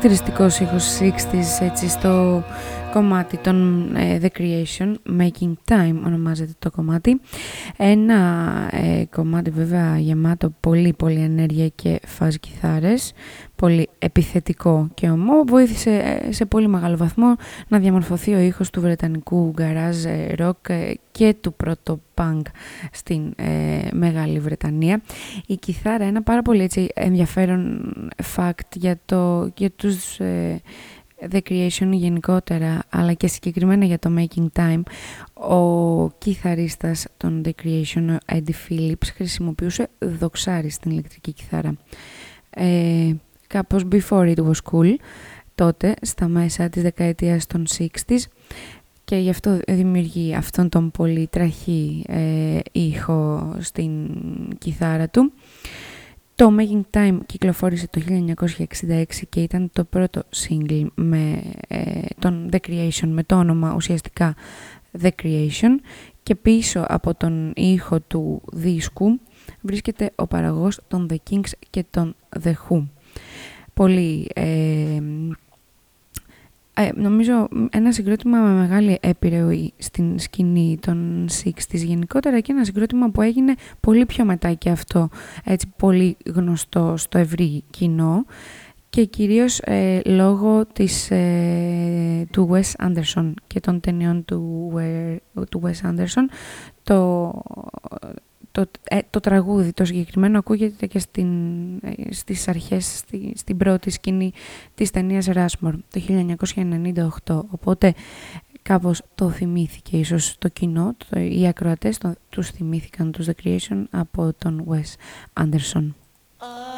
χαρακτηριστικός ήχος 60's έτσι στο κομμάτι των The Creation, Making Time ονομάζεται το κομμάτι. Ένα κομμάτι βέβαια γεμάτο πολύ ενέργεια και fuzz κιθάρες, πολύ επιθετικό και ομό, βοήθησε σε πολύ μεγάλο βαθμό να διαμορφωθεί ο ήχος του βρετανικού garage rock και του πρώτο punk στην Μεγάλη Βρετανία. Η κιθάρα, ένα πάρα πολύ έτσι, ενδιαφέρον fact για τους The Creation γενικότερα, αλλά και συγκεκριμένα για το Making Time. Ο κιθαρίστας των The Creation, ο Eddie Phillips, χρησιμοποιούσε δοξάρι στην ηλεκτρική κιθάρα. Κάπως before it was cool, τότε στα μέσα της δεκαετίας των 60's, και γι' αυτό δημιουργεί αυτόν τον πολύ τραχή ήχο στην κιθάρα του. Το Making Time κυκλοφόρησε το 1966 και ήταν το πρώτο single με τον The Creation, με το όνομα ουσιαστικά The Creation, και πίσω από τον ήχο του δίσκου βρίσκεται ο παραγωγός των The Kings και των The Who. Πολύ νομίζω ένα συγκρότημα με μεγάλη επιρροή στην σκηνή των 60's γενικότερα, και ένα συγκρότημα που έγινε πολύ πιο μετά και αυτό έτσι πολύ γνωστό στο ευρύ κοινό, και κυρίως λόγω του Wes Anderson και των ταινιών του Wes Anderson. Το τραγούδι το συγκεκριμένο ακούγεται και στις αρχές, στην πρώτη σκηνή της ταινίας Rushmore το 1998, οπότε κάπως το θυμήθηκε ίσως το κοινό, οι ακροατές τους θυμήθηκαν τους The Creation από τον Wes Anderson.